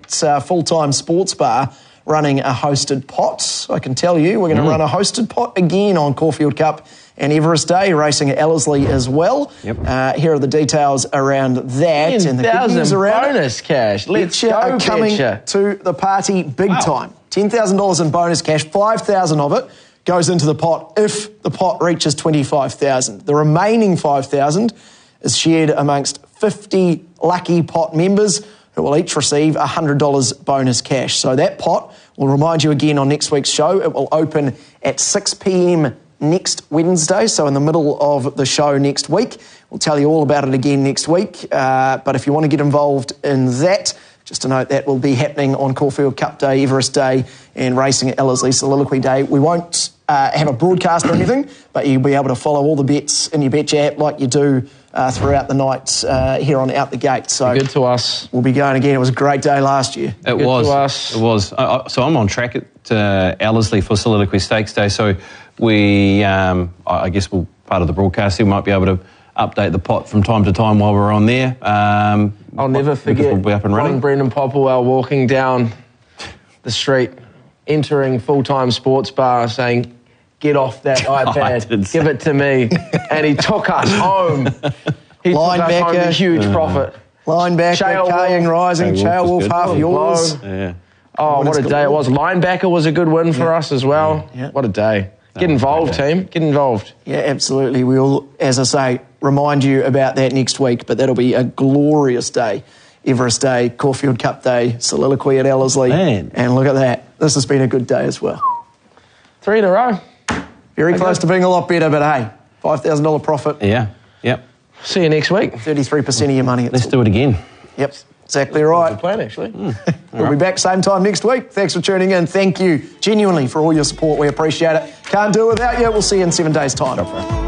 Full-Time Sports Bar running a hosted pot. I can tell you we're going to run a hosted pot again on Caulfield Cup and Everest Day, racing at Ellerslie as well. Yep. Here are the details around that. 10,000 and the good news around bonus cash. Let's go, are coming to the party big time. $10,000 in bonus cash, 5,000 of it goes into the pot if the pot reaches 25,000. The remaining 5,000 is shared amongst 50 lucky pot members who will each receive $100 bonus cash. So that pot, we'll remind you again on next week's show, it will open at 6 p.m. next Wednesday, so in the middle of the show next week. We'll tell you all about it again next week, but if you want to get involved in that, just to note that will be happening on Caulfield Cup Day, Everest Day, and Racing at Ellerslie Soliloquy Day. We won't have a broadcast or anything, but you'll be able to follow all the bets in your Betcha app like you do throughout the night here on Out the Gate. So good to us. We'll be going again. It was a great day last year. It was. So I'm on track at Ellerslie for Soliloquy Stakes Day. So we, I guess, we'll part of the broadcasting might be able to update the pot from time to time while we're on there. I'll never forget we'll be up and running. Brendan Popplewell walking down the street, entering Full-Time Sports Bar, saying, "Get off that iPad, give it to me." And he took us home. He took us home a huge profit. Linebacker, Kaying Rising, Chale Wolf, half yours. Yeah. Oh, what a day it was. Linebacker was a good win for us as well. Yeah. What a day. Get involved, team. Get involved. Yeah, absolutely. We'll, as I say, remind you about that next week, but that'll be a glorious day. Everest Day, Caulfield Cup Day, Soliloquy at Ellerslie. Man. And look at that. This has been a good day as well. 3 in a row. Very close to being a lot better, but hey, $5,000 profit. Yeah. Yep. See you next week. 33% of your money. Let's do it again. Yep, exactly right. Good plan, actually. We'll be back same time next week. Thanks for tuning in. Thank you genuinely for all your support. We appreciate it. Can't do it without you. We'll see you in 7 days' time.